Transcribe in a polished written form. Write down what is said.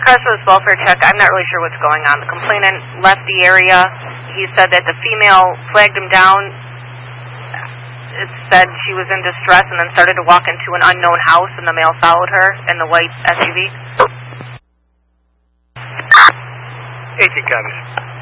regards to this welfare check, I'm not really sure what's going on. The complainant left the area. He said that the female flagged him down. It said she was in distress and then started to walk into an unknown house, and the male followed her in the white SUV. 18 copies.